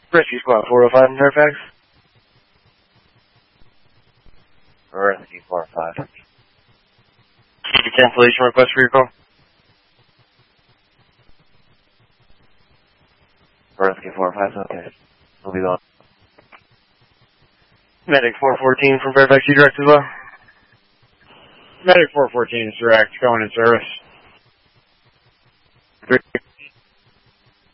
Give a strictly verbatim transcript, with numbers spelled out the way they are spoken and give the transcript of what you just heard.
Rescue Squad four oh five in Fairfax. Rescue four oh five. Cancellation request for your call. Rescue four oh five, okay. We'll be on. Medic four fourteen from Fairfax, you direct as well? Medic four fourteen is direct, going in service.